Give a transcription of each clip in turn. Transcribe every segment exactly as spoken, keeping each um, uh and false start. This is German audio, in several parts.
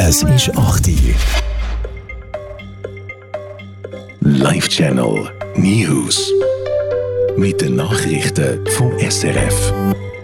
Es ist acht Uhr. Live-Channel News. Mit den Nachrichten von S R F.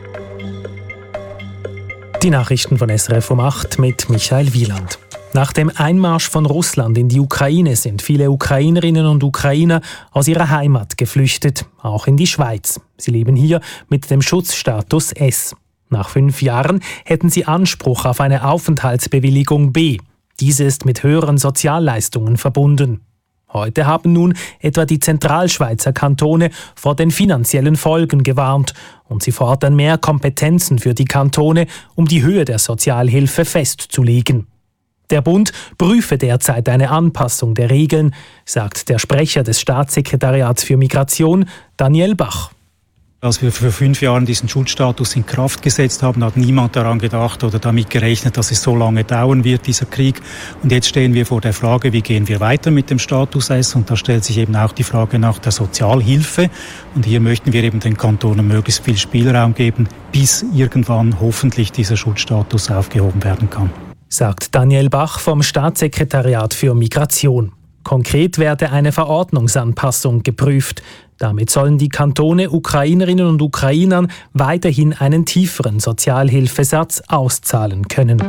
Die Nachrichten von S R F um acht mit Michael Wieland. Nach dem Einmarsch von Russland in die Ukraine sind viele Ukrainerinnen und Ukrainer aus ihrer Heimat geflüchtet, auch in die Schweiz. Sie leben hier mit dem Schutzstatus S. Nach fünf Jahren hätten sie Anspruch auf eine Aufenthaltsbewilligung B. Diese ist mit höheren Sozialleistungen verbunden. Heute haben nun etwa die Zentralschweizer Kantone vor den finanziellen Folgen gewarnt und sie fordern mehr Kompetenzen für die Kantone, um die Höhe der Sozialhilfe festzulegen. Der Bund prüfe derzeit eine Anpassung der Regeln, sagt der Sprecher des Staatssekretariats für Migration, Daniel Bach. Als wir vor fünf Jahren diesen Schutzstatus in Kraft gesetzt haben, hat niemand daran gedacht oder damit gerechnet, dass es so lange dauern wird, dieser Krieg. Und jetzt stehen wir vor der Frage, wie gehen wir weiter mit dem Status S? Und da stellt sich eben auch die Frage nach der Sozialhilfe. Und hier möchten wir eben den Kantonen möglichst viel Spielraum geben, bis irgendwann hoffentlich dieser Schutzstatus aufgehoben werden kann. Sagt Daniel Bach vom Staatssekretariat für Migration. Konkret werde eine Verordnungsanpassung geprüft. Damit sollen die Kantone Ukrainerinnen und Ukrainern weiterhin einen tieferen Sozialhilfesatz auszahlen können.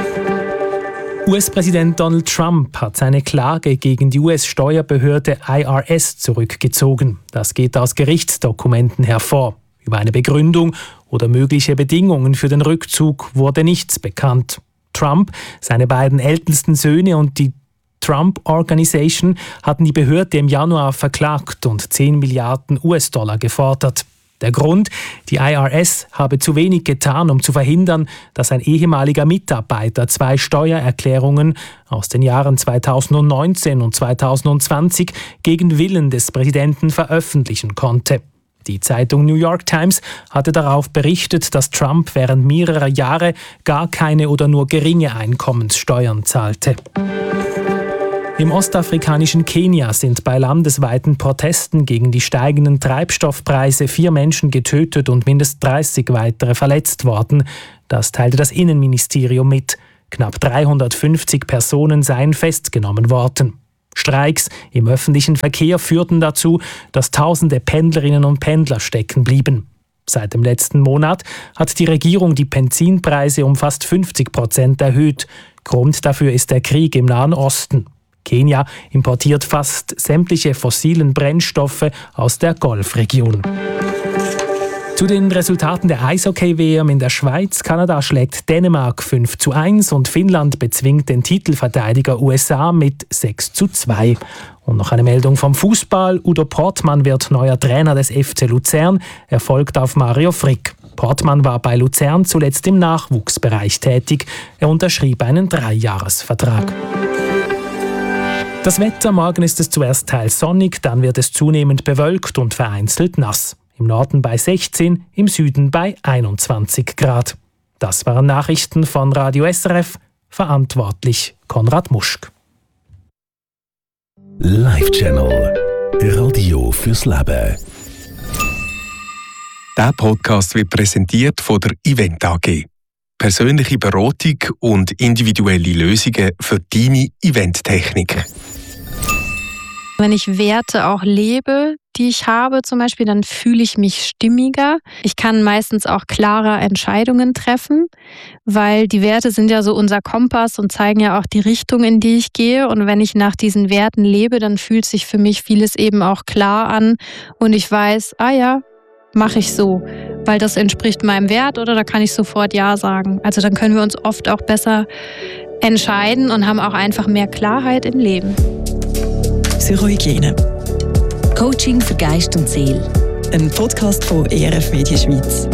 U S-Präsident Donald Trump hat seine Klage gegen die U S-Steuerbehörde I R S zurückgezogen. Das geht aus Gerichtsdokumenten hervor. Über eine Begründung oder mögliche Bedingungen für den Rückzug wurde nichts bekannt. Trump, seine beiden ältesten Söhne und die Trump Organization hatten die Behörde im Januar verklagt und zehn Milliarden U S-Dollar gefordert. Der Grund, die I R S habe zu wenig getan, um zu verhindern, dass ein ehemaliger Mitarbeiter zwei Steuererklärungen aus den Jahren zweitausendneunzehn und zweitausendzwanzig gegen Willen des Präsidenten veröffentlichen konnte. Die Zeitung New York Times hatte darauf berichtet, dass Trump während mehrerer Jahre gar keine oder nur geringe Einkommenssteuern zahlte. Im ostafrikanischen Kenia sind bei landesweiten Protesten gegen die steigenden Treibstoffpreise vier Menschen getötet und mindestens dreißig weitere verletzt worden. Das teilte das Innenministerium mit. Knapp dreihundertfünfzig Personen seien festgenommen worden. Streiks im öffentlichen Verkehr führten dazu, dass tausende Pendlerinnen und Pendler stecken blieben. Seit dem letzten Monat hat die Regierung die Benzinpreise um fast fünfzig Prozent erhöht. Grund dafür ist der Krieg im Nahen Osten. Kenia importiert fast sämtliche fossilen Brennstoffe aus der Golfregion. Zu den Resultaten der Eishockey-W M in der Schweiz. Kanada schlägt Dänemark fünf zu eins und Finnland bezwingt den Titelverteidiger U S A mit sechs zu zwei. Und noch eine Meldung vom Fußball. Udo Portmann wird neuer Trainer des F C Luzern. Er folgt auf Mario Frick. Portmann war bei Luzern zuletzt im Nachwuchsbereich tätig. Er unterschrieb einen Dreijahresvertrag. Das Wetter: Morgen ist es zuerst teils sonnig, dann wird es zunehmend bewölkt und vereinzelt nass. Im Norden bei sechzehn, im Süden bei einundzwanzig Grad. Das waren Nachrichten von Radio S R F, verantwortlich Konrad Muschk. Live-Channel Radio fürs Leben. Der Podcast wird präsentiert von der Event A G. Persönliche Beratung und individuelle Lösungen für deine Eventtechnik. Wenn ich Werte auch lebe, die ich habe zum Beispiel, dann fühle ich mich stimmiger. Ich kann meistens auch klarer Entscheidungen treffen, weil die Werte sind ja so unser Kompass und zeigen ja auch die Richtung, in die ich gehe. Und wenn ich nach diesen Werten lebe, dann fühlt sich für mich vieles eben auch klar an und ich weiß, ah ja, mache ich so, weil das entspricht meinem Wert oder da kann ich sofort Ja sagen. Also dann können wir uns oft auch besser entscheiden und haben auch einfach mehr Klarheit im Leben. Psychohygiene. Coaching für Geist und Seele. Ein Podcast von E R F Media Schweiz.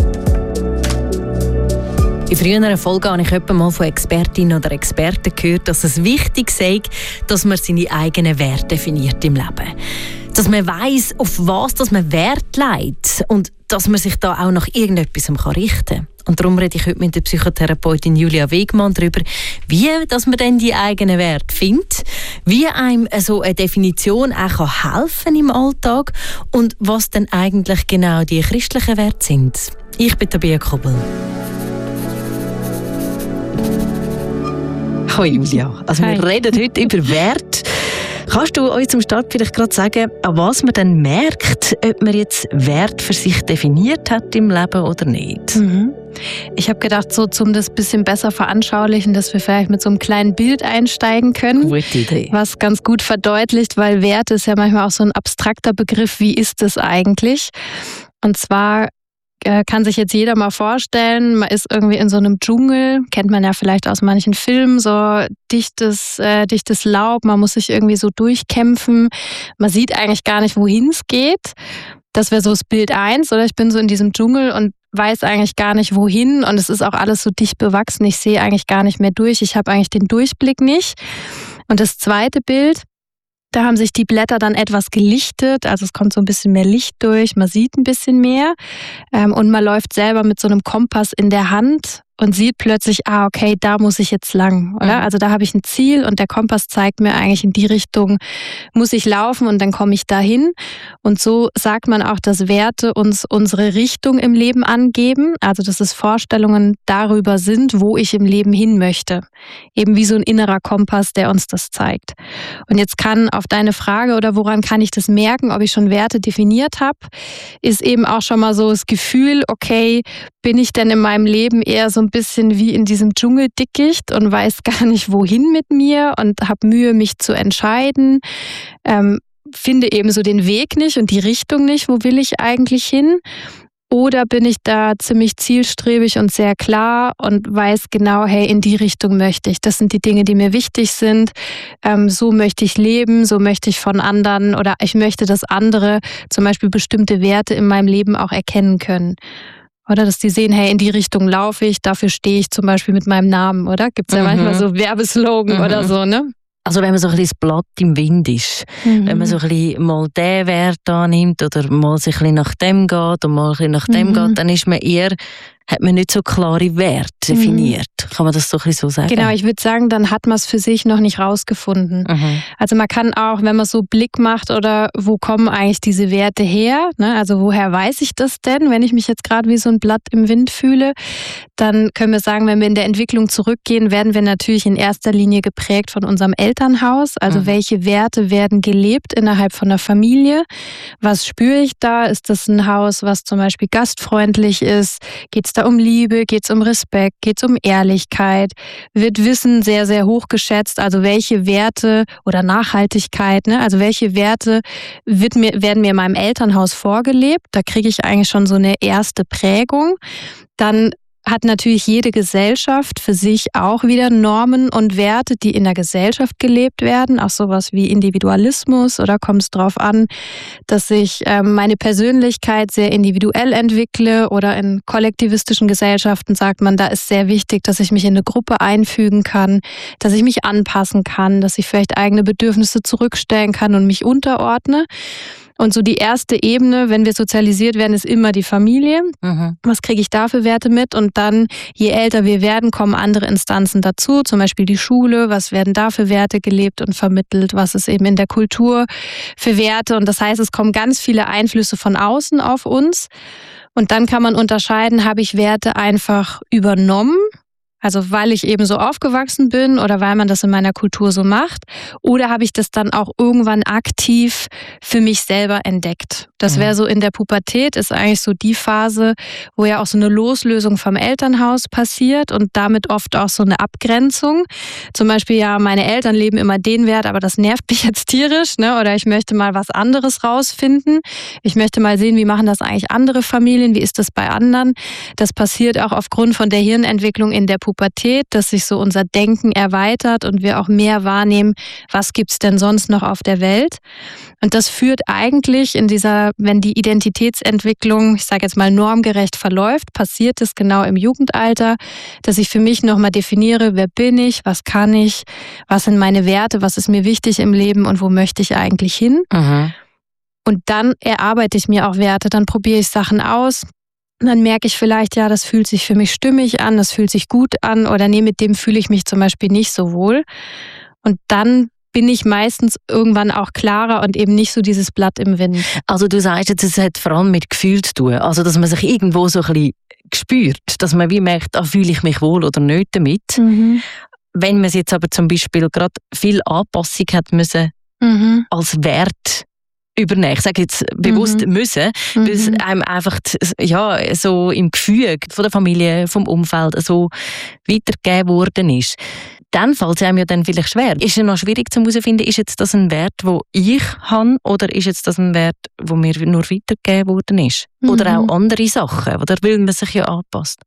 In früheren Folgen habe ich etwa mal von Expertinnen oder Experten gehört, dass es wichtig sei, dass man seine eigenen Werte definiert im Leben. Dass man weiss, auf was dass man Wert legt und dass man sich da auch nach irgendetwas richten kann. Und darum rede ich heute mit der Psychotherapeutin Julia Wegmann darüber, wie dass man denn die eigenen Werte findet, wie einem so eine Definition auch helfen kann im Alltag und was denn eigentlich genau die christlichen Werte sind. Ich bin Tabea Kobel. Ich Hoi Julia, also Hi. wir reden heute über Wert. Kannst du uns zum Start vielleicht gerade sagen, an was man dann merkt, ob man jetzt Wert für sich definiert hat im Leben oder nicht? Mhm. Ich habe gedacht, so zum das bisschen besser veranschaulichen, dass wir vielleicht mit so einem kleinen Bild einsteigen können. Gute Idee. Was ganz gut verdeutlicht, weil Wert ist ja manchmal auch so ein abstrakter Begriff. Wie ist es eigentlich? Und zwar äh, kann sich jetzt jeder mal vorstellen, man ist irgendwie in so einem Dschungel, kennt man ja vielleicht aus manchen Filmen, so dichtes, äh, dichtes Laub, man muss sich irgendwie so durchkämpfen. Man sieht eigentlich gar nicht, wohin es geht. Das wäre so das Bild eins, oder ich bin so in diesem Dschungel und weiß eigentlich gar nicht, wohin, und es ist auch alles so dicht bewachsen, ich sehe eigentlich gar nicht mehr durch, ich habe eigentlich den Durchblick nicht. Und das zweite Bild, da haben sich die Blätter dann etwas gelichtet, also es kommt so ein bisschen mehr Licht durch, man sieht ein bisschen mehr ähm, und man läuft selber mit so einem Kompass in der Hand und sieht plötzlich, ah, okay, da muss ich jetzt lang, oder? Mhm. Also da habe ich ein Ziel und der Kompass zeigt mir eigentlich, in die Richtung muss ich laufen und dann komme ich dahin. Und so sagt man auch, dass Werte uns unsere Richtung im Leben angeben, also dass es Vorstellungen darüber sind, wo ich im Leben hin möchte. Eben wie so ein innerer Kompass, der uns das zeigt. Und jetzt kann auf deine Frage, oder woran kann ich das merken, ob ich schon Werte definiert habe, ist eben auch schon mal so das Gefühl, okay, bin ich denn in meinem Leben eher so ein bisschen wie in diesem Dschungeldickicht und weiß gar nicht, wohin mit mir und habe Mühe, mich zu entscheiden, ähm, finde eben so den Weg nicht und die Richtung nicht, wo will ich eigentlich hin? Oder bin ich da ziemlich zielstrebig und sehr klar und weiß genau, hey, in die Richtung möchte ich. Das sind die Dinge, die mir wichtig sind. Ähm, so möchte ich leben, so möchte ich von anderen, oder ich möchte, dass andere zum Beispiel bestimmte Werte in meinem Leben auch erkennen können. Oder dass die sehen, hey, in die Richtung laufe ich, dafür stehe ich zum Beispiel mit meinem Namen, oder? Gibt es ja Mhm. manchmal so Werbeslogan Mhm. oder so, ne? Also wenn man so ein bisschen das Blatt im Wind ist, Mhm. wenn man so ein bisschen mal den Wert annimmt oder mal sich ein bisschen nach dem geht und mal ein bisschen nach dem Mhm. geht, dann ist man eher, hat man nicht so klare Werte definiert. Kann man das so ein bisschen so sagen? Genau, ich würde sagen, dann hat man es für sich noch nicht rausgefunden. Mhm. Also man kann auch, wenn man so Blick macht, oder wo kommen eigentlich diese Werte her, ne? Also woher weiß ich das denn, wenn ich mich jetzt gerade wie so ein Blatt im Wind fühle, dann können wir sagen, wenn wir in der Entwicklung zurückgehen, werden wir natürlich in erster Linie geprägt von unserem Elternhaus. Also Mhm. welche Werte werden gelebt innerhalb von der Familie? Was spüre ich da? Ist das ein Haus, was zum Beispiel gastfreundlich ist? Geht es da um Liebe? Geht es um Respekt? Geht es um Ehrlichkeit? Wird Wissen sehr, sehr hoch geschätzt? Also welche Werte oder Nachhaltigkeit, ne? Also welche Werte wird mir, werden mir in meinem Elternhaus vorgelebt? Da kriege ich eigentlich schon so eine erste Prägung. Dann hat natürlich jede Gesellschaft für sich auch wieder Normen und Werte, die in der Gesellschaft gelebt werden. Auch sowas wie Individualismus, oder kommt es darauf an, dass ich ähm, meine Persönlichkeit sehr individuell entwickle, oder in kollektivistischen Gesellschaften sagt man, da ist sehr wichtig, dass ich mich in eine Gruppe einfügen kann, dass ich mich anpassen kann, dass ich vielleicht eigene Bedürfnisse zurückstellen kann und mich unterordne. Und so die erste Ebene, wenn wir sozialisiert werden, ist immer die Familie. Mhm. Was kriege ich da für Werte mit? Und dann, je älter wir werden, kommen andere Instanzen dazu, zum Beispiel die Schule. Was werden da für Werte gelebt und vermittelt? Was ist eben in der Kultur für Werte? Und das heißt, es kommen ganz viele Einflüsse von außen auf uns. Und dann kann man unterscheiden, habe ich Werte einfach übernommen? Also weil ich eben so aufgewachsen bin oder weil man das in meiner Kultur so macht, oder habe ich das dann auch irgendwann aktiv für mich selber entdeckt? Das wäre so in der Pubertät, ist eigentlich so die Phase, wo ja auch so eine Loslösung vom Elternhaus passiert und damit oft auch so eine Abgrenzung. Zum Beispiel, ja, meine Eltern leben immer den Wert, aber das nervt mich jetzt tierisch, ne? Oder ich möchte mal was anderes rausfinden. Ich möchte mal sehen, wie machen das eigentlich andere Familien, wie ist das bei anderen? Das passiert auch aufgrund von der Hirnentwicklung in der Pubertät, dass sich so unser Denken erweitert und wir auch mehr wahrnehmen, was gibt's denn sonst noch auf der Welt. Und das führt eigentlich in dieser, wenn die Identitätsentwicklung, ich sage jetzt mal normgerecht verläuft, passiert es genau im Jugendalter, dass ich für mich nochmal definiere, wer bin ich, was kann ich, was sind meine Werte, was ist mir wichtig im Leben und wo möchte ich eigentlich hin. Mhm. Und dann erarbeite ich mir auch Werte, dann probiere ich Sachen aus. Und dann merke ich vielleicht, ja, das fühlt sich für mich stimmig an, das fühlt sich gut an, oder nee, mit dem fühle ich mich zum Beispiel nicht so wohl. Und dann bin ich meistens irgendwann auch klarer und eben nicht so dieses Blatt im Wind. Also du sagst jetzt, es hat vor allem mit Gefühl zu tun. Also dass man sich irgendwo so ein bisschen spürt, dass man wie merkt, ah, fühle ich mich wohl oder nicht damit. Mhm. wenn man jetzt aber zum Beispiel gerade viel Anpassung hat müssen, mhm. als Wert übernehmen. Ich sage jetzt bewusst mhm. müssen, mhm. weil es einem einfach ja, so im Gefühl von der Familie, vom Umfeld so weitergegeben worden ist. Dann fällt es einem ja dann vielleicht schwer. Ist es noch schwierig zu herausfinden, ist jetzt das ein Wert, den ich habe, oder ist jetzt das ein Wert, der mir nur weitergegeben worden ist? Mhm. Oder auch andere Sachen, oder weil man sich ja anpasst?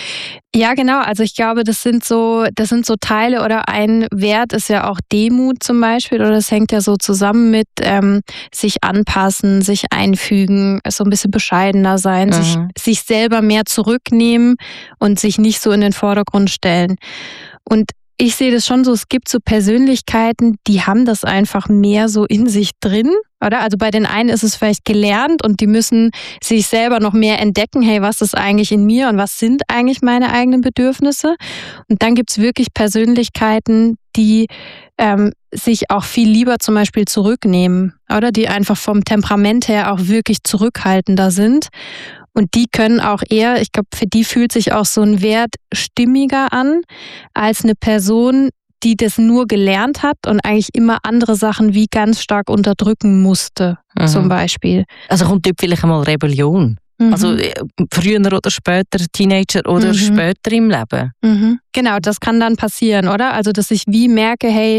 Ja, genau. Also ich glaube, das sind so, das sind so Teile, oder ein Wert ist ja auch Demut zum Beispiel, oder das hängt ja so zusammen mit ähm, sich anpassen, sich einfügen, so ein bisschen bescheidener sein, mhm. sich, sich selber mehr zurücknehmen und sich nicht so in den Vordergrund stellen. Und ich sehe das schon so, es gibt so Persönlichkeiten, die haben das einfach mehr so in sich drin, oder? Also bei den einen ist es vielleicht gelernt und die müssen sich selber noch mehr entdecken, hey, was ist eigentlich in mir und was sind eigentlich meine eigenen Bedürfnisse? Und dann gibt es wirklich Persönlichkeiten, die ähm, sich auch viel lieber zum Beispiel zurücknehmen, oder? Die einfach vom Temperament her auch wirklich zurückhaltender sind. Und die können auch eher, ich glaube, für die fühlt sich auch so ein Wert stimmiger an, als eine Person, die das nur gelernt hat und eigentlich immer andere Sachen wie ganz stark unterdrücken musste, mhm. zum Beispiel. Also kommt dort vielleicht einmal Rebellion? Mhm. Also früher oder später, Teenager oder mhm. später im Leben? Mhm. Genau, das kann dann passieren, oder? Also dass ich wie merke, hey,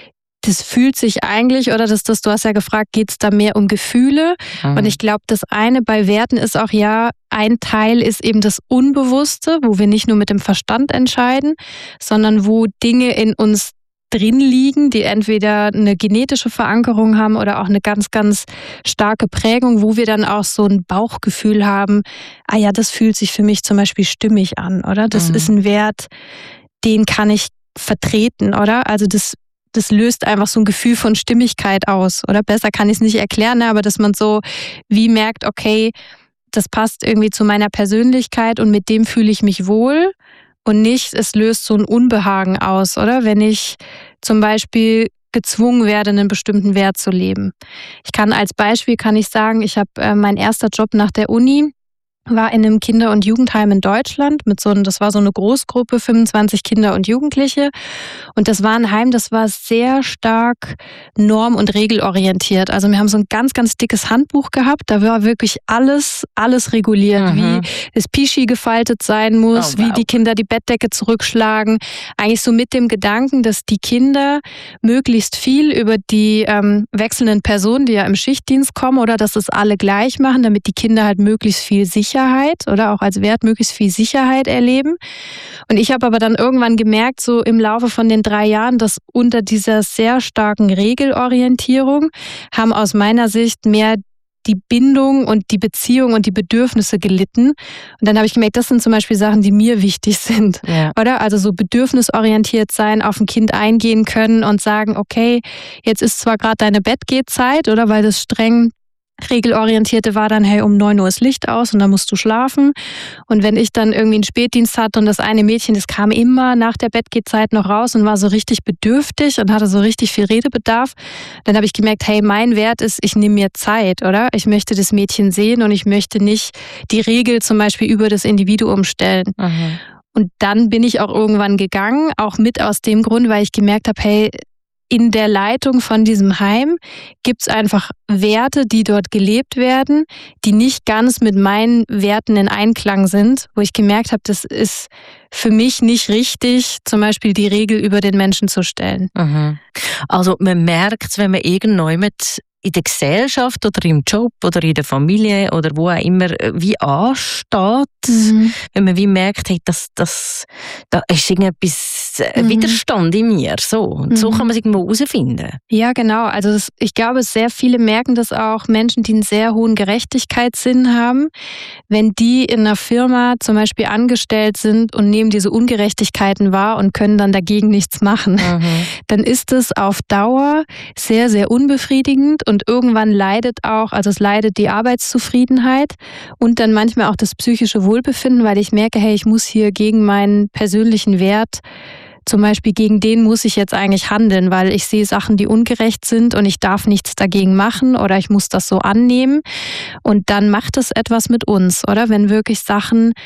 das fühlt sich eigentlich, oder das, das, du hast ja gefragt, geht es da mehr um Gefühle? Mhm. Und ich glaube, das eine bei Werten ist auch, ja, ein Teil ist eben das Unbewusste, wo wir nicht nur mit dem Verstand entscheiden, sondern wo Dinge in uns drin liegen, die entweder eine genetische Verankerung haben oder auch eine ganz, ganz starke Prägung, wo wir dann auch so ein Bauchgefühl haben, ah ja, das fühlt sich für mich zum Beispiel stimmig an, oder? Das mhm. ist ein Wert, den kann ich vertreten, oder? Also das Das löst einfach so ein Gefühl von Stimmigkeit aus. Oder besser kann ich es nicht erklären, aber dass man so wie merkt, okay, das passt irgendwie zu meiner Persönlichkeit und mit dem fühle ich mich wohl. Und nicht, es löst so ein Unbehagen aus, oder? Wenn ich zum Beispiel gezwungen werde, einen bestimmten Wert zu leben. Ich kann als Beispiel kann ich sagen, ich habe äh, mein erster Job nach der Uni war in einem Kinder- und Jugendheim in Deutschland. Mit so, das war so eine Großgruppe, fünfundzwanzig Kinder und Jugendliche. Und das war ein Heim, das war sehr stark norm- und regelorientiert. Also wir haben so ein ganz, ganz dickes Handbuch gehabt. Da war wirklich alles, alles reguliert. Mhm. Wie das Pischi gefaltet sein muss, oh, wow. wie die Kinder die Bettdecke zurückschlagen. Eigentlich so mit dem Gedanken, dass die Kinder möglichst viel über die ähm, wechselnden Personen, die ja im Schichtdienst kommen, oder dass es alle gleich machen, damit die Kinder halt möglichst viel Sicherheit oder auch als Wert möglichst viel Sicherheit erleben. Und ich habe aber dann irgendwann gemerkt, so im Laufe von den drei Jahren, dass unter dieser sehr starken Regelorientierung haben aus meiner Sicht mehr die Bindung und die Beziehung und die Bedürfnisse gelitten. Und dann habe ich gemerkt, das sind zum Beispiel Sachen, die mir wichtig sind. Ja. Oder? Also so bedürfnisorientiert sein, auf ein Kind eingehen können und sagen, okay, jetzt ist zwar gerade deine Bettgehzeit, oder weil das streng Regelorientierte war dann, hey, um neun Uhr ist Licht aus und dann musst du schlafen. Und wenn ich dann irgendwie einen Spätdienst hatte und das eine Mädchen, das kam immer nach der Bettgehzeit noch raus und war so richtig bedürftig und hatte so richtig viel Redebedarf, dann habe ich gemerkt, hey, mein Wert ist, ich nehme mir Zeit, oder? Ich möchte das Mädchen sehen und ich möchte nicht die Regel zum Beispiel über das Individuum stellen. Mhm. Und dann bin ich auch irgendwann gegangen, auch mit aus dem Grund, weil ich gemerkt habe, hey, in der Leitung von diesem Heim gibt es einfach Werte, die dort gelebt werden, die nicht ganz mit meinen Werten in Einklang sind, wo ich gemerkt habe, das ist für mich nicht richtig, zum Beispiel die Regel über den Menschen zu stellen. Mhm. Also man merkt es, wenn man irgendwann mit in der Gesellschaft oder im Job oder in der Familie oder wo auch immer wie ansteht, mhm. wenn man wie merkt, hey, das, das, da ist irgendetwas mhm. Widerstand in mir. So. Und mhm. so kann man es irgendwo herausfinden. Ja, genau. Also das, ich glaube, sehr viele merken das auch, Menschen, die einen sehr hohen Gerechtigkeitssinn haben, wenn die in einer Firma zum Beispiel angestellt sind und nehmen diese Ungerechtigkeiten wahr und können dann dagegen nichts machen, mhm. dann ist es auf Dauer sehr, sehr unbefriedigend. Und irgendwann leidet auch, also es leidet die Arbeitszufriedenheit und dann manchmal auch das psychische Wohlbefinden, weil ich merke, hey, ich muss hier gegen meinen persönlichen Wert, zum Beispiel gegen den muss ich jetzt eigentlich handeln, weil ich sehe Sachen, die ungerecht sind und ich darf nichts dagegen machen oder ich muss das so annehmen. Und dann macht es etwas mit uns, oder? Wenn wirklich Sachen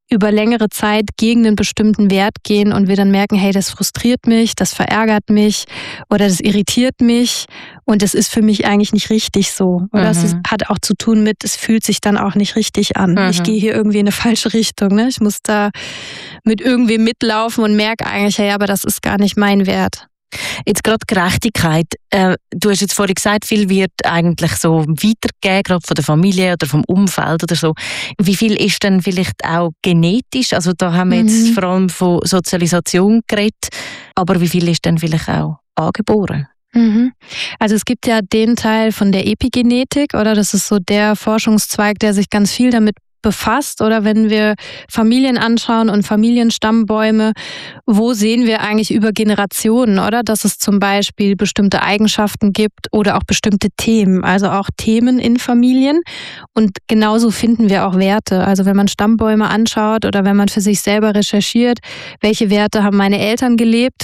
über längere Zeit gegen einen bestimmten Wert gehen und wir dann merken, hey, das frustriert mich, das verärgert mich oder das irritiert mich und es ist für mich eigentlich nicht richtig so. Oder mhm. es ist, hat auch zu tun mit, es fühlt sich dann auch nicht richtig an. Mhm. Ich gehe hier irgendwie in eine falsche Richtung. Ne? Ich muss da mit irgendwem mitlaufen und merke eigentlich, hey, aber das ist gar nicht mein Wert. Jetzt gerade Gerechtigkeit. Äh, du hast jetzt vorhin gesagt, viel wird eigentlich so weitergegeben, gerade von der Familie oder vom Umfeld oder so. Wie viel ist denn vielleicht auch genetisch? Also da haben wir jetzt mhm. vor allem von Sozialisation geredet. Aber wie viel ist denn vielleicht auch angeboren? Mhm. Also es gibt ja den Teil von der Epigenetik, oder? Das ist so der Forschungszweig, der sich ganz viel damit befasst, oder wenn wir Familien anschauen und Familienstammbäume, wo sehen wir eigentlich über Generationen, oder? Dass es zum Beispiel bestimmte Eigenschaften gibt oder auch bestimmte Themen, also auch Themen in Familien. Und genauso finden wir auch Werte. Also wenn man Stammbäume anschaut oder wenn man für sich selber recherchiert, welche Werte haben meine Eltern gelebt,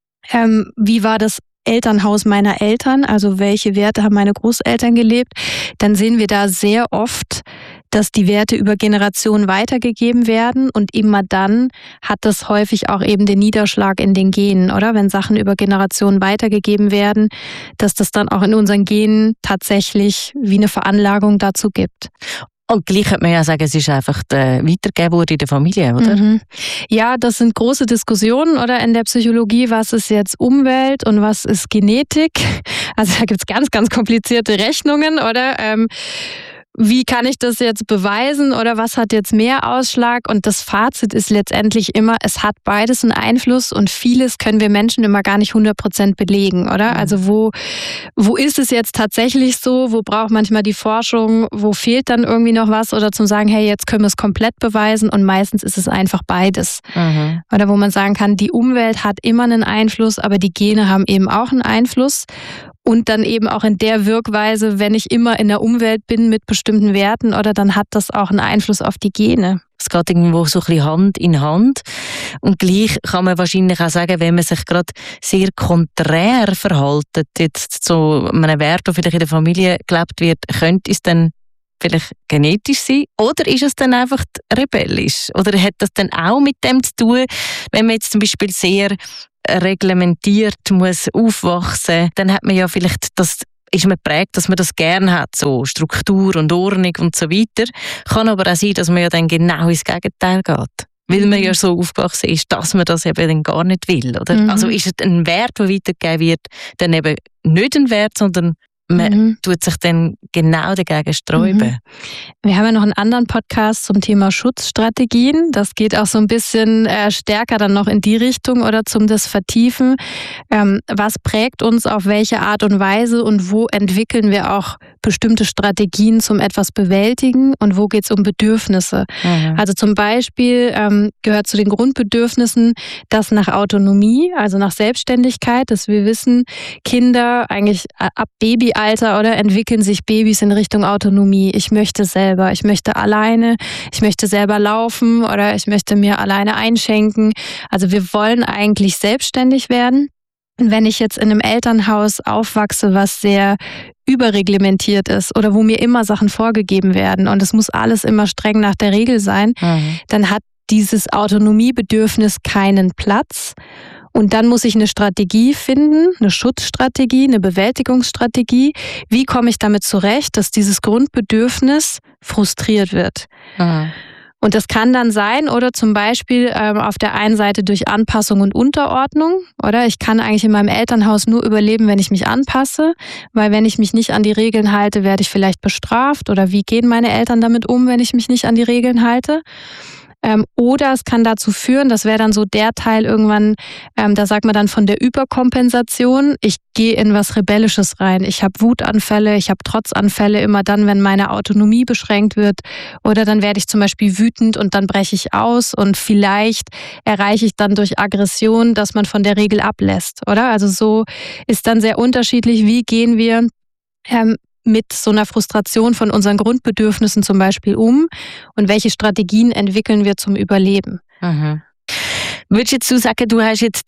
ähm, wie war das Elternhaus meiner Eltern, also welche Werte haben meine Großeltern gelebt, dann sehen wir da sehr oft, dass die Werte über Generationen weitergegeben werden und immer dann hat das häufig auch eben den Niederschlag in den Genen, oder? Wenn Sachen über Generationen weitergegeben werden, dass das dann auch in unseren Genen tatsächlich wie eine Veranlagung dazu gibt. Und gleich könnte man ja sagen, es ist einfach weitergegeben worden in der Familie, oder? Mhm. Ja, das sind große Diskussionen, oder, in der Psychologie. Was ist jetzt Umwelt und was ist Genetik? Also da gibt es ganz, ganz komplizierte Rechnungen, oder? Ähm, wie kann ich das jetzt beweisen oder was hat jetzt mehr Ausschlag? Und das Fazit ist letztendlich immer, es hat beides einen Einfluss und vieles können wir Menschen immer gar nicht hundert Prozent belegen, oder? Also wo, wo ist es jetzt tatsächlich so? Wo braucht manchmal die Forschung? Wo fehlt dann irgendwie noch was? Oder zum sagen, hey, jetzt können wir es komplett beweisen und meistens ist es einfach beides. Mhm. Oder wo man sagen kann, die Umwelt hat immer einen Einfluss, aber die Gene haben eben auch einen Einfluss. Und dann eben auch in der Wirkweise, wenn ich immer in der Umwelt bin mit bestimmten Werten, oder dann hat das auch einen Einfluss auf die Gene. Es geht irgendwo so ein bisschen Hand in Hand. Und gleich kann man wahrscheinlich auch sagen, wenn man sich gerade sehr konträr verhaltet, jetzt zu einem Wert, der vielleicht in der Familie gelebt wird, könnte es dann vielleicht genetisch sein? Oder ist es dann einfach rebellisch? Oder hat das dann auch mit dem zu tun, wenn man jetzt zum Beispiel sehr reglementiert muss aufwachsen, dann hat man ja vielleicht, das ist man geprägt, dass man das gerne hat, so Struktur und Ordnung und so weiter. Kann aber auch sein, dass man ja dann genau ins Gegenteil geht. Weil man ja so aufgewachsen ist, dass man das eben dann gar nicht will, oder? Mhm. Also ist es ein Wert, der weitergegeben wird, dann eben nicht ein Wert, sondern man mhm. tut sich dann genau dagegen sträuben. Mhm. Wir haben ja noch einen anderen Podcast zum Thema Schutzstrategien. Das geht auch so ein bisschen äh, stärker dann noch in die Richtung oder zum das Vertiefen. Ähm, was prägt uns auf welche Art und Weise und wo entwickeln wir auch bestimmte Strategien zum etwas bewältigen und wo geht es um Bedürfnisse? Mhm. Also zum Beispiel ähm, gehört zu den Grundbedürfnissen das nach Autonomie, also nach Selbstständigkeit, dass wir wissen, Kinder eigentlich ab Baby Alter, oder entwickeln sich Babys in Richtung Autonomie. Ich möchte selber, ich möchte alleine, ich möchte selber laufen oder ich möchte mir alleine einschenken. Also wir wollen eigentlich selbstständig werden. Und wenn ich jetzt in einem Elternhaus aufwachse, was sehr überreglementiert ist oder wo mir immer Sachen vorgegeben werden und es muss alles immer streng nach der Regel sein, mhm. dann hat dieses Autonomiebedürfnis keinen Platz. Und dann muss ich eine Strategie finden, eine Schutzstrategie, eine Bewältigungsstrategie. Wie komme ich damit zurecht, dass dieses Grundbedürfnis frustriert wird? Mhm. Und das kann dann sein, oder zum Beispiel ähm, auf der einen Seite durch Anpassung und Unterordnung, oder ich kann eigentlich in meinem Elternhaus nur überleben, wenn ich mich anpasse, weil wenn ich mich nicht an die Regeln halte, werde ich vielleicht bestraft, oder wie gehen meine Eltern damit um, wenn ich mich nicht an die Regeln halte? Ähm, oder es kann dazu führen, das wäre dann so der Teil irgendwann, ähm, da sagt man dann von der Überkompensation, ich gehe in was Rebellisches rein. Ich habe Wutanfälle, ich habe Trotzanfälle immer dann, wenn meine Autonomie beschränkt wird. Oder dann werde ich zum Beispiel wütend und dann breche ich aus und vielleicht erreiche ich dann durch Aggression, dass man von der Regel ablässt, oder? Also so ist dann sehr unterschiedlich, wie gehen wir ähm, mit so einer Frustration von unseren Grundbedürfnissen zum Beispiel um und welche Strategien entwickeln wir zum Überleben. Mhm. Würdest du jetzt sagen, du hast jetzt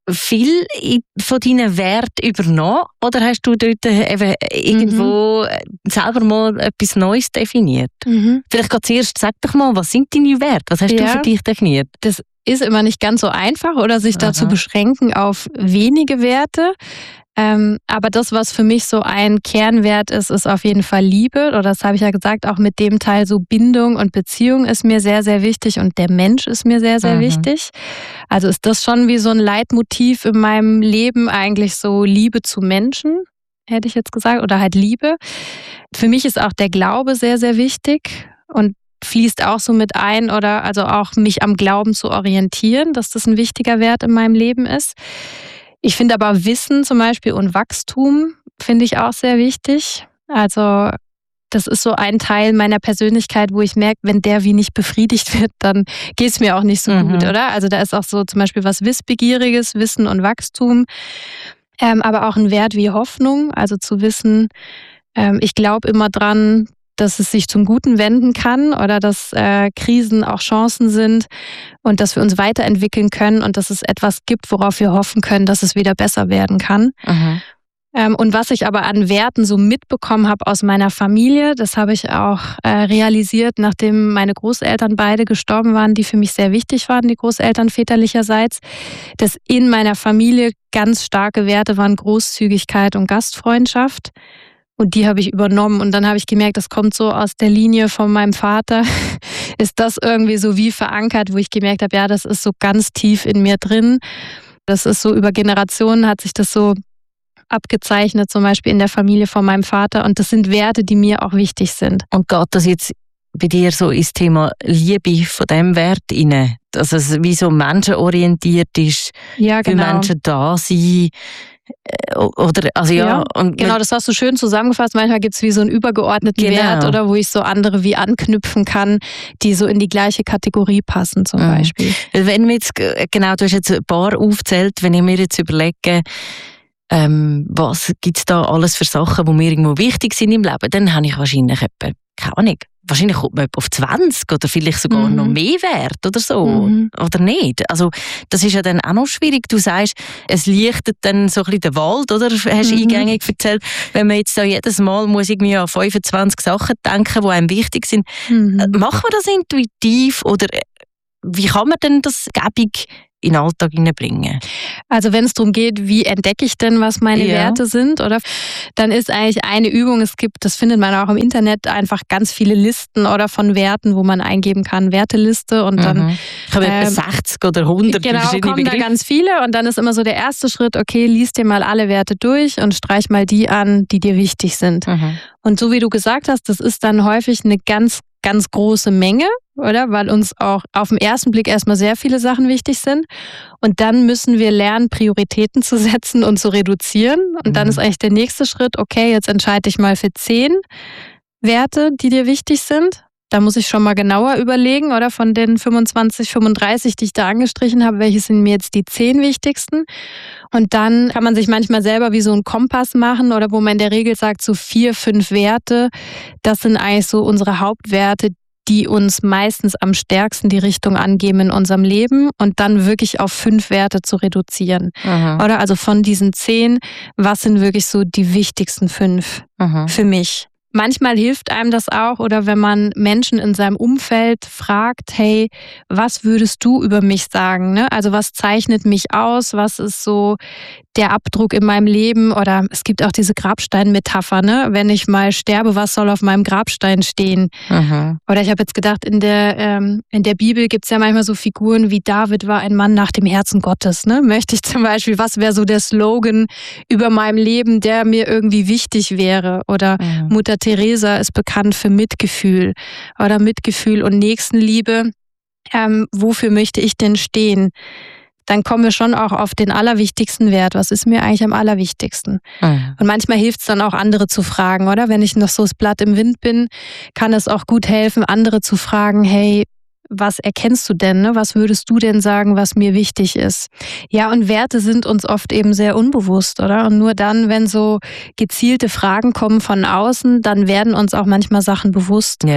viel von deinen Werten übernommen oder hast du dort eben irgendwo mhm. selber mal etwas Neues definiert? Mhm. Vielleicht gerade zuerst, sag doch mal, was sind deine Werte? Was hast ja. du für dich definiert? Das ist immer nicht ganz so einfach oder sich da zu beschränken auf wenige Werte. Ähm, aber das, was für mich so ein Kernwert ist, ist auf jeden Fall Liebe. Oder das habe ich ja gesagt, auch mit dem Teil so Bindung und Beziehung ist mir sehr, sehr wichtig und der Mensch ist mir sehr, sehr mhm. wichtig. Also ist das schon wie so ein Leitmotiv in meinem Leben eigentlich so Liebe zu Menschen, hätte ich jetzt gesagt, oder halt Liebe. Für mich ist auch der Glaube sehr, sehr wichtig und fließt auch so mit ein oder also auch mich am Glauben zu orientieren, dass das ein wichtiger Wert in meinem Leben ist. Ich finde aber Wissen zum Beispiel und Wachstum finde ich auch sehr wichtig. Also das ist so ein Teil meiner Persönlichkeit, wo ich merke, wenn der wie nicht befriedigt wird, dann geht es mir auch nicht so mhm. gut, oder? Also da ist auch so zum Beispiel was Wissbegieriges, Wissen und Wachstum, ähm, aber auch ein Wert wie Hoffnung, also zu wissen, ähm, ich glaube immer dran, dass es sich zum Guten wenden kann oder dass äh, Krisen auch Chancen sind und dass wir uns weiterentwickeln können und dass es etwas gibt, worauf wir hoffen können, dass es wieder besser werden kann. Mhm. Ähm, und was ich aber an Werten so mitbekommen habe aus meiner Familie, das habe ich auch äh, realisiert, nachdem meine Großeltern beide gestorben waren, die für mich sehr wichtig waren, die Großeltern väterlicherseits, dass in meiner Familie ganz starke Werte waren Großzügigkeit und Gastfreundschaft. Und die habe ich übernommen und dann habe ich gemerkt, das kommt so aus der Linie von meinem Vater. Ist das irgendwie so wie verankert, wo ich gemerkt habe, ja, das ist so ganz tief in mir drin. Das ist so über Generationen hat sich das so abgezeichnet, zum Beispiel in der Familie von meinem Vater. Und das sind Werte, die mir auch wichtig sind. Und geht das jetzt bei dir so ins Thema Liebe von diesem Wert rein? Dass es wie so menschenorientiert ist, ja, genau. für Menschen da sein. Oder, also ja, ja und genau, das hast du schön zusammengefasst. Manchmal gibt es wie so einen übergeordneten genau. Wert, oder wo ich so andere wie anknüpfen kann, die so in die gleiche Kategorie passen zum mhm. Beispiel. Wenn wir jetzt, genau, du hast jetzt ein paar aufgezählt, wenn ich mir jetzt überlege, ähm, was gibt es da alles für Sachen, die mir irgendwo wichtig sind im Leben, dann habe ich wahrscheinlich etwa, keine Ahnung, wahrscheinlich kommt man etwa auf zwanzig oder vielleicht sogar mhm. noch mehr Wert oder so, mhm. oder nicht? Also das ist ja dann auch noch schwierig. Du sagst, es lichtet dann so ein bisschen den Wald, oder? Hast du mhm. eingängig erzählt. Wenn man jetzt da jedes Mal muss irgendwie an fünfundzwanzig Sachen denken, die einem wichtig sind. Mhm. Macht man das intuitiv oder wie kann man denn das gäbig in den Alltag hineinbringen? Also wenn es darum geht, wie entdecke ich denn, was meine ja. Werte sind, oder? Dann ist eigentlich eine Übung, es gibt, das findet man auch im Internet, einfach ganz viele Listen oder von Werten, wo man eingeben kann, Werteliste und dann mhm. kommen ähm, sechzig oder hundert genau, verschiedene kommen Begriffe. Da ganz viele und dann ist immer so der erste Schritt, okay, lies dir mal alle Werte durch und streich mal die an, die dir wichtig sind. Mhm. Und so wie du gesagt hast, das ist dann häufig eine ganz, ganz große Menge, oder? Weil uns auch auf den ersten Blick erstmal sehr viele Sachen wichtig sind. Und dann müssen wir lernen, Prioritäten zu setzen und zu reduzieren. Und mhm. dann ist eigentlich der nächste Schritt, okay, jetzt entscheide ich mal für zehn Werte, die dir wichtig sind. Da muss ich schon mal genauer überlegen, oder? Von den fünfundzwanzig, fünfunddreißig, die ich da angestrichen habe, welche sind mir jetzt die zehn wichtigsten? Und dann kann man sich manchmal selber wie so einen Kompass machen, oder wo man in der Regel sagt, so vier, fünf Werte, das sind eigentlich so unsere Hauptwerte, die uns meistens am stärksten die Richtung angeben in unserem Leben und dann wirklich auf fünf Werte zu reduzieren. Mhm. Oder also von diesen zehn, was sind wirklich so die wichtigsten fünf mhm. für mich? Manchmal hilft einem das auch, oder wenn man Menschen in seinem Umfeld fragt, hey, was würdest du über mich sagen? Ne? Also was zeichnet mich aus? Was ist so der Abdruck in meinem Leben? Oder es gibt auch diese Grabstein-Metapher, ne? Wenn ich mal sterbe, was soll auf meinem Grabstein stehen? Mhm. Oder ich habe jetzt gedacht, in der, ähm, in der Bibel gibt es ja manchmal so Figuren wie David war ein Mann nach dem Herzen Gottes. Ne? Möchte ich zum Beispiel, was wäre so der Slogan über meinem Leben, der mir irgendwie wichtig wäre? Oder mhm. Mutter Teresa ist bekannt für Mitgefühl oder Mitgefühl und Nächstenliebe. Ähm, wofür möchte ich denn stehen? Dann kommen wir schon auch auf den allerwichtigsten Wert. Was ist mir eigentlich am allerwichtigsten? Mhm. Und manchmal hilft es dann auch, andere zu fragen, oder? Wenn ich noch so das Blatt im Wind bin, kann es auch gut helfen, andere zu fragen, hey, was erkennst du denn? Ne? Was würdest du denn sagen, was mir wichtig ist? Ja, und Werte sind uns oft eben sehr unbewusst, oder? Und nur dann, wenn so gezielte Fragen kommen von außen, dann werden uns auch manchmal Sachen bewusst. Yeah.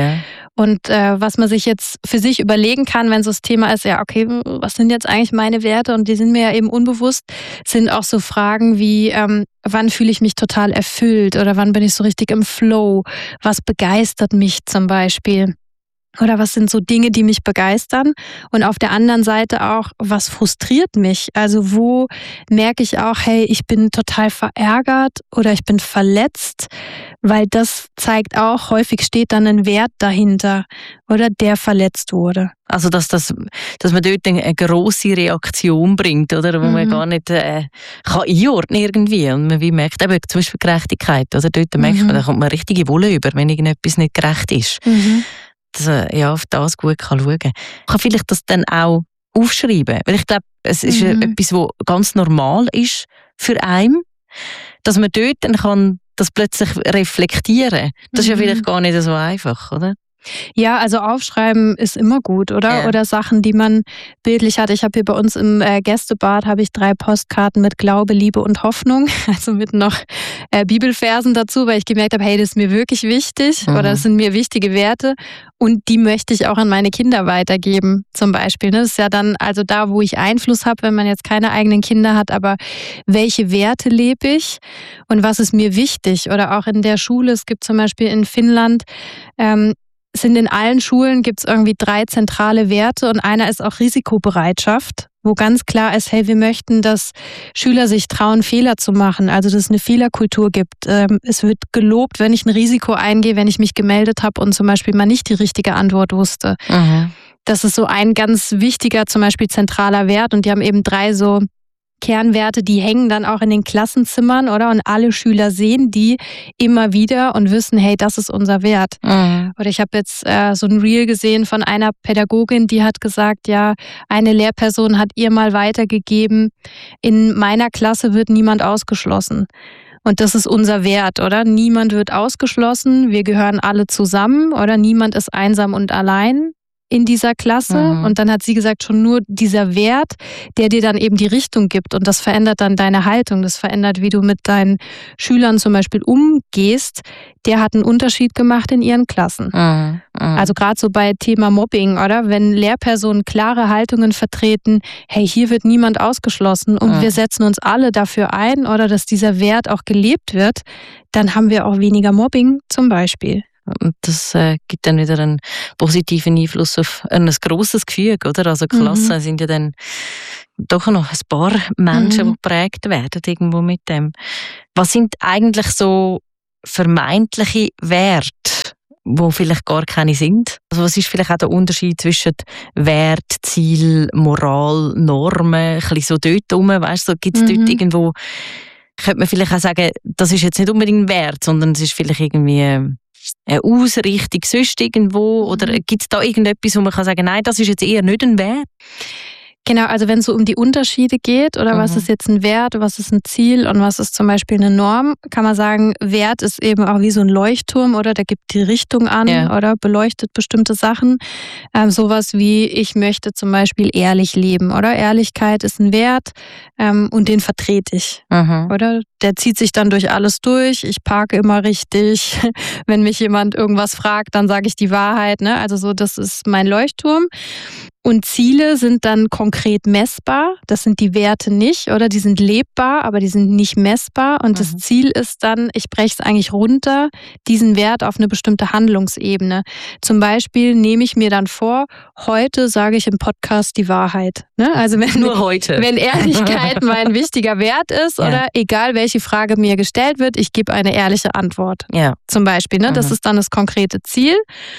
Und äh, was man sich jetzt für sich überlegen kann, wenn so das Thema ist, ja, okay, was sind jetzt eigentlich meine Werte? Und die sind mir ja eben unbewusst, sind auch so Fragen wie, ähm, wann fühle ich mich total erfüllt oder wann bin ich so richtig im Flow? Was begeistert mich zum Beispiel? Oder was sind so Dinge, die mich begeistern? Und auf der anderen Seite auch, was frustriert mich? Also wo merke ich auch, hey, ich bin total verärgert oder ich bin verletzt? Weil das zeigt auch, häufig steht dann ein Wert dahinter oder der verletzt wurde. Also dass, das, dass man dort eine grosse Reaktion bringt, oder? Wo mhm. man gar nicht äh, kann einordnen irgendwie. Und man wie merkt, eben, zum Beispiel Gerechtigkeit. Oder? Dort mhm. merkt man, da kommt man richtige Wolle über, wenn irgendetwas nicht gerecht ist. Mhm. Dass er ja, auf das gut kann schauen kann. Man kann vielleicht das dann auch aufschreiben. Weil ich glaube, es ist mhm. etwas, was ganz normal ist für einen, dass man dort dann kann das plötzlich reflektieren kann. Das mhm. ist ja vielleicht gar nicht so einfach, oder? Ja, also aufschreiben ist immer gut, oder? Ja. Oder Sachen, die man bildlich hat. Ich habe hier bei uns im äh, Gästebad habe ich drei Postkarten mit Glaube, Liebe und Hoffnung. Also mit noch äh, Bibelversen dazu, weil ich gemerkt habe, hey, das ist mir wirklich wichtig mhm. oder das sind mir wichtige Werte und die möchte ich auch an meine Kinder weitergeben, zum Beispiel. Das ist ja dann also da, wo ich Einfluss habe, wenn man jetzt keine eigenen Kinder hat, aber welche Werte lebe ich und was ist mir wichtig? Oder auch in der Schule, es gibt zum Beispiel in Finnland, ähm, sind in allen Schulen gibt es irgendwie drei zentrale Werte und einer ist auch Risikobereitschaft, wo ganz klar ist, hey, wir möchten, dass Schüler sich trauen, Fehler zu machen, also dass es eine Fehlerkultur gibt. Es wird gelobt, wenn ich ein Risiko eingehe, wenn ich mich gemeldet habe und zum Beispiel mal nicht die richtige Antwort wusste. Mhm. Das ist so ein ganz wichtiger, zum Beispiel zentraler Wert und die haben eben drei so Kernwerte, die hängen dann auch in den Klassenzimmern, oder? Und alle Schüler sehen die immer wieder und wissen, hey, das ist unser Wert. Mhm. Oder ich habe jetzt äh, so ein Reel gesehen von einer Pädagogin, die hat gesagt, ja, eine Lehrperson hat ihr mal weitergegeben, in meiner Klasse wird niemand ausgeschlossen. Und das ist unser Wert, oder? Niemand wird ausgeschlossen, wir gehören alle zusammen, oder? Niemand ist einsam und allein in dieser Klasse. Mhm. Und dann hat sie gesagt, schon nur dieser Wert, der dir dann eben die Richtung gibt. Und das verändert dann deine Haltung. Das verändert, wie du mit deinen Schülern zum Beispiel umgehst. Der hat einen Unterschied gemacht in ihren Klassen. Mhm. Mhm. Also gerade so bei Thema Mobbing, oder? Wenn Lehrpersonen klare Haltungen vertreten, hey, hier wird niemand ausgeschlossen und mhm. wir setzen uns alle dafür ein, oder dass dieser Wert auch gelebt wird, dann haben wir auch weniger Mobbing zum Beispiel. Und das äh, gibt dann wieder einen positiven Einfluss auf ein grosses Gefüge, oder? Also Klassen mhm. sind ja dann doch noch ein paar Menschen, mhm. die geprägt werden irgendwo mit dem. Was sind eigentlich so vermeintliche Werte, die vielleicht gar keine sind? Also was ist vielleicht auch der Unterschied zwischen Wert, Ziel, Moral, Normen, ein bisschen so dort rum, weißt du, so, gibt es mhm. dort irgendwo, könnte man vielleicht auch sagen, das ist jetzt nicht unbedingt ein Wert, sondern es ist vielleicht irgendwie eine Ausrichtung sonst irgendwo, oder gibt es da irgendetwas, wo man kann sagen, nein, das ist jetzt eher nicht ein Wert? Genau, also wenn es so um die Unterschiede geht, oder mhm. was ist jetzt ein Wert, was ist ein Ziel und was ist zum Beispiel eine Norm, kann man sagen, Wert ist eben auch wie so ein Leuchtturm, oder der gibt die Richtung an, ja. oder beleuchtet bestimmte Sachen. Ähm, sowas wie, ich möchte zum Beispiel ehrlich leben, oder? Ehrlichkeit ist ein Wert ähm, und den vertrete ich, mhm. oder? Der zieht sich dann durch alles durch, ich parke immer richtig, wenn mich jemand irgendwas fragt, dann sage ich die Wahrheit, ne? Also so, das ist mein Leuchtturm. Und Ziele sind dann konkret messbar. Das sind die Werte nicht, oder? Die sind lebbar, aber die sind nicht messbar. Und mhm. das Ziel ist dann, ich breche es eigentlich runter, diesen Wert auf eine bestimmte Handlungsebene. Zum Beispiel nehme ich mir dann vor, heute sage ich im Podcast die Wahrheit. Ne? Also wenn, Nur heute. Wenn Ehrlichkeit mein wichtiger Wert ist, ja. oder egal welche Frage mir gestellt wird, ich gebe eine ehrliche Antwort. Ja. Zum Beispiel. Ne? Das mhm. ist dann das konkrete Ziel.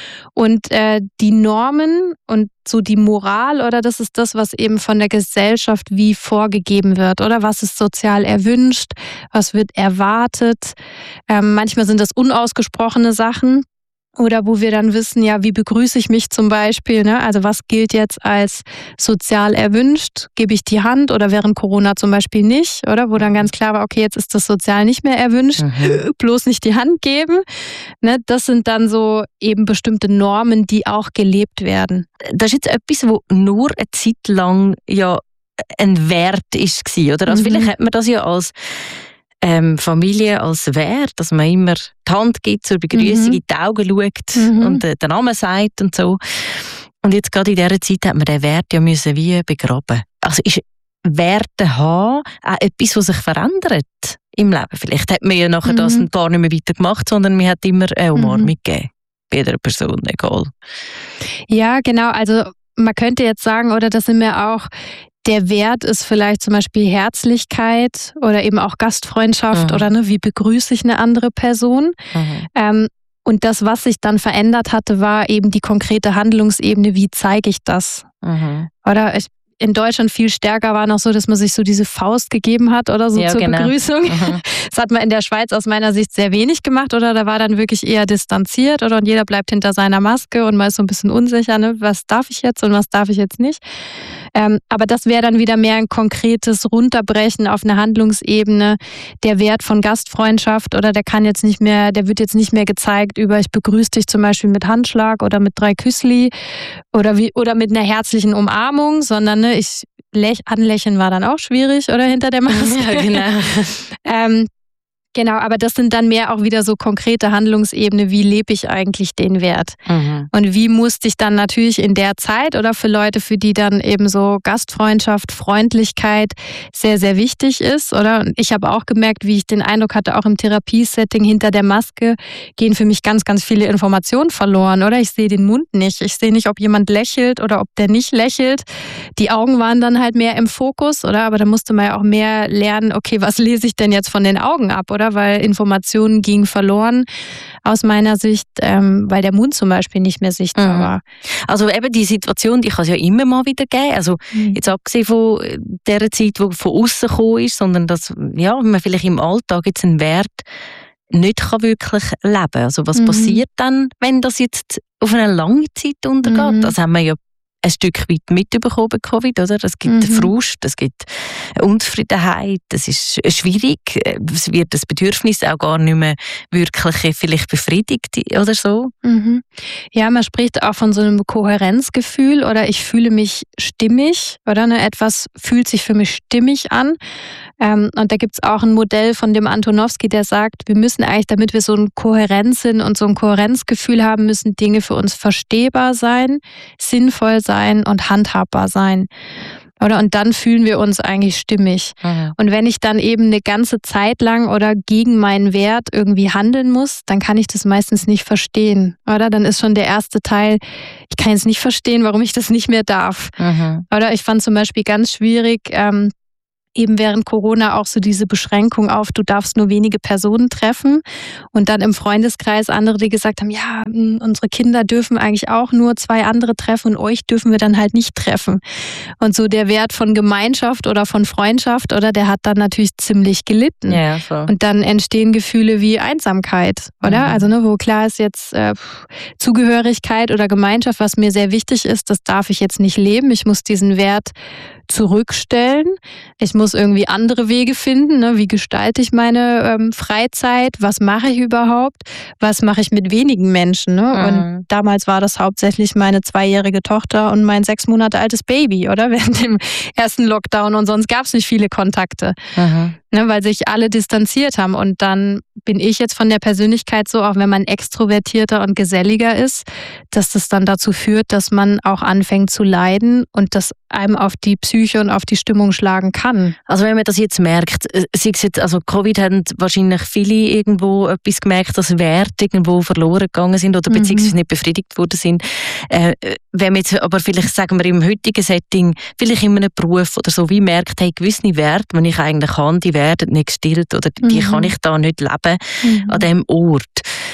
Und äh, die Normen und so die Moral, oder das ist das, was eben von der Gesellschaft wie vorgegeben wird, oder was ist sozial erwünscht, was wird erwartet. Ähm, manchmal sind das unausgesprochene Sachen. Oder wo wir dann wissen, ja, wie begrüße ich mich zum Beispiel, ne? Also was gilt jetzt als sozial erwünscht? Gebe ich die Hand, oder während Corona zum Beispiel nicht, oder? Wo dann ganz klar war, okay, jetzt ist das sozial nicht mehr erwünscht, mhm. bloß nicht die Hand geben. Ne? Das sind dann so eben bestimmte Normen, die auch gelebt werden. Das ist jetzt etwas, wo nur eine Zeit lang ja ein Wert war, oder? Also mhm. vielleicht hat man das ja als ähm, Familie als Wert, dass man immer die Hand gibt zur Begrüßung, mhm. in die Augen schaut mhm. und äh, den Namen sagt und so. Und jetzt gerade in dieser Zeit hat man den Wert ja müssen wie begraben. Also ist Werte haben auch etwas, was sich verändert im Leben. Vielleicht hat man ja nachher mhm. das gar nicht mehr weiter gemacht, sondern man hat immer eine Umarmung mhm. gegeben. Bei jeder Person, egal. Ja, genau. Also man könnte jetzt sagen, oder das sind wir auch, der Wert ist vielleicht zum Beispiel Herzlichkeit oder eben auch Gastfreundschaft mhm. oder ne, wie begrüße ich eine andere Person. Mhm. Ähm, und das, was sich dann verändert hatte, war eben die konkrete Handlungsebene, wie zeige ich das? Mhm. Oder ich, in Deutschland viel stärker war noch so, dass man sich so diese Faust gegeben hat oder so ja, zur genau. Begrüßung. Mhm. Das hat man in der Schweiz aus meiner Sicht sehr wenig gemacht oder da war dann wirklich eher distanziert oder und jeder bleibt hinter seiner Maske und man ist so ein bisschen unsicher, ne? Was darf ich jetzt und was darf ich jetzt nicht. Ähm, aber das wäre dann wieder mehr ein konkretes Runterbrechen auf eine Handlungsebene. Der Wert von Gastfreundschaft oder der kann jetzt nicht mehr, der wird jetzt nicht mehr gezeigt über ich begrüße dich zum Beispiel mit Handschlag oder mit drei Küssli oder wie oder mit einer herzlichen Umarmung, sondern ne, ich lech, anlächeln war dann auch schwierig oder hinter der Maske. Ja, genau. ähm, Genau, aber das sind dann mehr auch wieder so konkrete Handlungsebene, wie lebe ich eigentlich den Wert? Mhm. Und wie musste ich dann natürlich in der Zeit oder für Leute, für die dann eben so Gastfreundschaft, Freundlichkeit sehr, sehr wichtig ist, oder? Und ich habe auch gemerkt, wie ich den Eindruck hatte, auch im Therapiesetting hinter der Maske gehen für mich ganz, ganz viele Informationen verloren, oder? Ich sehe den Mund nicht, ich sehe nicht, ob jemand lächelt oder ob der nicht lächelt. Die Augen waren dann halt mehr im Fokus, oder? Aber da musste man ja auch mehr lernen, okay, was lese ich denn jetzt von den Augen ab, oder? Weil Informationen gingen verloren aus meiner Sicht, ähm, weil der Mund zum Beispiel nicht mehr sichtbar mhm. war. Also eben die Situation, die kann es ja immer mal wieder geben. Also mhm. jetzt abgesehen von der Zeit, die von außen gekommen ist, sondern dass ja, man vielleicht im Alltag jetzt einen Wert nicht kann wirklich leben kann. Also was mhm. passiert dann, wenn das jetzt auf eine lange Zeit untergeht? Mhm. Das haben wir ja ein Stück weit mitbekommen bei Covid, oder? Es gibt mhm. Frust, es gibt Unzufriedenheit, es ist schwierig, es wird das Bedürfnis auch gar nicht mehr wirklich vielleicht befriedigt oder so. Mhm. Ja, man spricht auch von so einem Kohärenzgefühl oder ich fühle mich stimmig oder ne, etwas fühlt sich für mich stimmig an. Ähm, und da gibt es auch ein Modell von dem Antonowski, der sagt, wir müssen eigentlich, damit wir so ein Kohärenz sind und so ein Kohärenzgefühl haben, müssen Dinge für uns verstehbar sein, sinnvoll sein und handhabbar sein. Oder? Und dann fühlen wir uns eigentlich stimmig. Mhm. Und wenn ich dann eben eine ganze Zeit lang oder gegen meinen Wert irgendwie handeln muss, dann kann ich das meistens nicht verstehen. Oder? Dann ist schon der erste Teil, ich kann jetzt nicht verstehen, warum ich das nicht mehr darf. Mhm. Oder ich fand zum Beispiel ganz schwierig, ähm, eben während Corona auch so diese Beschränkung auf, du darfst nur wenige Personen treffen und dann im Freundeskreis andere, die gesagt haben, ja, unsere Kinder dürfen eigentlich auch nur zwei andere treffen und euch dürfen wir dann halt nicht treffen. Und so der Wert von Gemeinschaft oder von Freundschaft, oder der hat dann natürlich ziemlich gelitten. Ja, voll. Und dann entstehen Gefühle wie Einsamkeit, oder? Mhm. Also ne, wo klar ist jetzt äh, Zugehörigkeit oder Gemeinschaft, was mir sehr wichtig ist, das darf ich jetzt nicht leben. Ich muss diesen Wert zurückstellen. Ich muss irgendwie andere Wege finden. Ne? Wie gestalte ich meine ähm, Freizeit? Was mache ich überhaupt? Was mache ich mit wenigen Menschen? Ne? Mhm. Und damals war das hauptsächlich meine zweijährige Tochter und mein sechs Monate altes Baby, oder? Während dem ersten Lockdown und sonst gab es nicht viele Kontakte. Mhm. Ne? Weil sich alle distanziert haben. Und dann bin ich jetzt von der Persönlichkeit so, auch wenn man extrovertierter und geselliger ist, dass das dann dazu führt, dass man auch anfängt zu leiden und das einem auf die Psyche und auf die Stimmung schlagen kann. Also wenn man das jetzt merkt, sei es jetzt, also Covid haben wahrscheinlich viele irgendwo etwas gemerkt, dass Werte irgendwo verloren gegangen sind oder beziehungsweise nicht befriedigt worden sind. Äh, wenn man jetzt aber vielleicht, sagen wir im heutigen Setting, vielleicht in einem Beruf oder so, wie merkt, hey, gewisse Werte, die ich eigentlich habe, die werden nicht gestillt oder die mhm. kann ich da nicht leben mhm. an diesem Ort.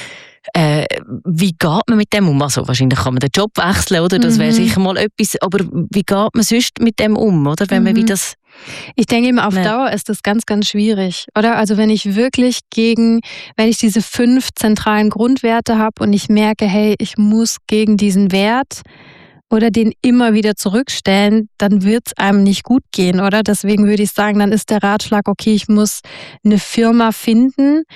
Äh, wie geht man mit dem um? Also wahrscheinlich kann man den Job wechseln, oder? Das wäre mhm. sicher mal etwas. Aber wie geht man sonst mit dem um, oder? Wenn man mhm. wie das Ich denke eben, auf ja. Dauer ist das ganz, ganz schwierig, oder? Also wenn ich wirklich gegen, wenn ich diese fünf zentralen Grundwerte habe und ich merke, hey, ich muss gegen diesen Wert oder den immer wieder zurückstellen, dann wird es einem nicht gut gehen, oder? Deswegen würde ich sagen, dann ist der Ratschlag, okay, ich muss eine Firma finden,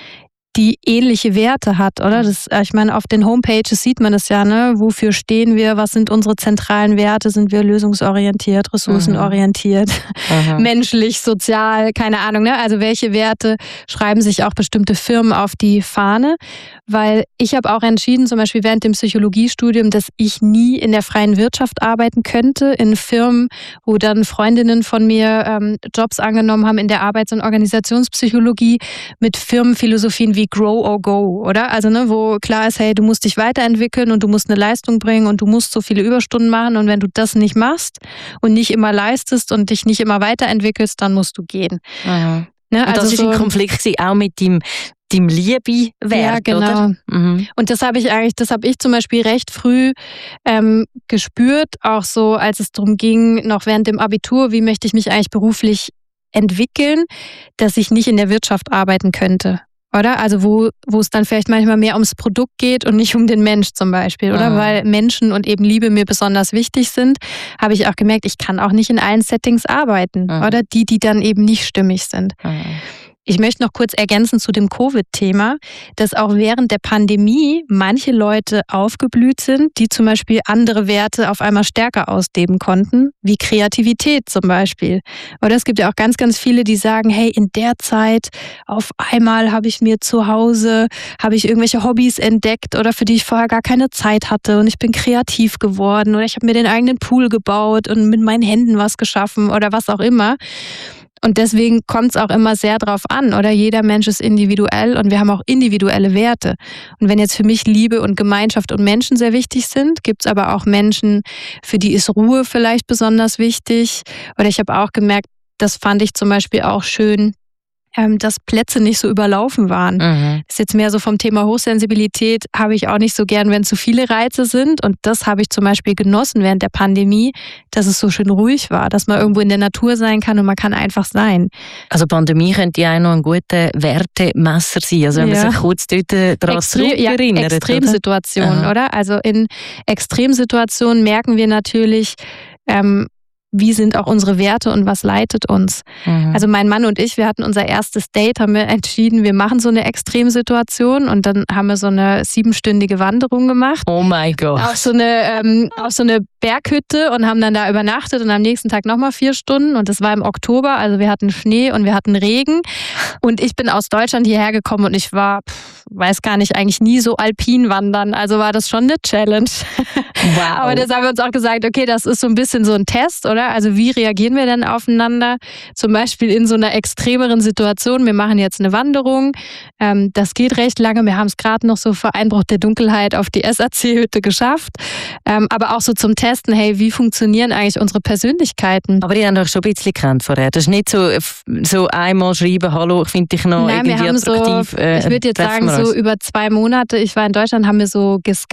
die ähnliche Werte hat, oder? Das, ich meine, auf den Homepages sieht man das ja, ne? Wofür stehen wir? Was sind unsere zentralen Werte? Sind wir lösungsorientiert, ressourcenorientiert, mhm. menschlich, sozial, keine Ahnung, ne? Also welche Werte schreiben sich auch bestimmte Firmen auf die Fahne? Weil ich habe auch entschieden, zum Beispiel während dem Psychologiestudium, dass ich nie in der freien Wirtschaft arbeiten könnte, in Firmen, wo dann Freundinnen von mir ähm, Jobs angenommen haben in der Arbeits- und Organisationspsychologie mit Firmenphilosophien wie Grow or Go, oder? Also ne, wo klar ist, hey, du musst dich weiterentwickeln und du musst eine Leistung bringen und du musst so viele Überstunden machen und wenn du das nicht machst und nicht immer leistest und dich nicht immer weiterentwickelst, dann musst du gehen. Mhm. Ne, und das also ist so ein Konflikt auch mit dem deinem Liebe-Wert, ja, genau. oder? Mhm. Und das habe ich eigentlich, das habe ich zum Beispiel recht früh ähm, gespürt, auch so, als es darum ging, noch während dem Abitur, wie möchte ich mich eigentlich beruflich entwickeln, dass ich nicht in der Wirtschaft arbeiten könnte. Oder? Also wo, wo es dann vielleicht manchmal mehr ums Produkt geht und nicht um den Mensch zum Beispiel. Oder? Mhm. Weil Menschen und eben Liebe mir besonders wichtig sind, habe ich auch gemerkt, ich kann auch nicht in allen Settings arbeiten. Mhm. Oder die, die dann eben nicht stimmig sind. Mhm. Ich möchte noch kurz ergänzen zu dem Covid-Thema, dass auch während der Pandemie manche Leute aufgeblüht sind, die zum Beispiel andere Werte auf einmal stärker ausleben konnten, wie Kreativität zum Beispiel. Oder es gibt ja auch ganz, ganz viele, die sagen, hey, in der Zeit auf einmal habe ich mir zu Hause, habe ich irgendwelche Hobbys entdeckt oder für die ich vorher gar keine Zeit hatte und ich bin kreativ geworden oder ich habe mir den eigenen Pool gebaut und mit meinen Händen was geschaffen oder was auch immer. Und deswegen kommt es auch immer sehr drauf an, oder? Jeder Mensch ist individuell und wir haben auch individuelle Werte. Und wenn jetzt für mich Liebe und Gemeinschaft und Menschen sehr wichtig sind, gibt es aber auch Menschen, für die ist Ruhe vielleicht besonders wichtig. Oder ich habe auch gemerkt, das fand ich zum Beispiel auch schön, dass Plätze nicht so überlaufen waren. Mhm. Das ist jetzt mehr so vom Thema Hochsensibilität, habe ich auch nicht so gern, wenn zu viele Reize sind. Und das habe ich zum Beispiel genossen während der Pandemie, dass es so schön ruhig war, dass man irgendwo in der Natur sein kann und man kann einfach sein. Also Pandemie könnte ja auch noch ein guter Wertemesser sein. Also wenn ja. man sich kurz dort daran Extre- ja, erinnert. Extremsituationen, oder? oder? Also in Extremsituationen merken wir natürlich, ähm, wie sind auch unsere Werte und was leitet uns. Mhm. Also mein Mann und ich, wir hatten unser erstes Date, haben wir entschieden, wir machen so eine Extremsituation und dann haben wir so eine siebenstündige Wanderung gemacht. Oh mein Gott. Auf so eine, ähm, auf so eine Berghütte und haben dann da übernachtet und am nächsten Tag nochmal vier Stunden und das war im Oktober, also wir hatten Schnee und wir hatten Regen und ich bin aus Deutschland hierher gekommen und ich war, pff, weiß gar nicht, eigentlich nie so alpin wandern, also war das schon eine Challenge. Wow. Aber das haben wir uns auch gesagt, okay, das ist so ein bisschen so ein Test, oder? Also wie reagieren wir denn aufeinander? Zum Beispiel in so einer extremeren Situation. Wir machen jetzt eine Wanderung. Ähm, das geht recht lange. Wir haben es gerade noch so vor Einbruch der Dunkelheit auf die S A C-Hütte geschafft. Ähm, aber auch so zum Testen, hey, wie funktionieren eigentlich unsere Persönlichkeiten? Aber ihr habt euch schon ein bisschen gekannt vorher. Das ist nicht so, so einmal schreiben, hallo, ich finde dich noch Nein, irgendwie wir haben attraktiv. So, äh, ich würde jetzt sagen, so über zwei Monate, ich war in Deutschland, haben wir so geskypt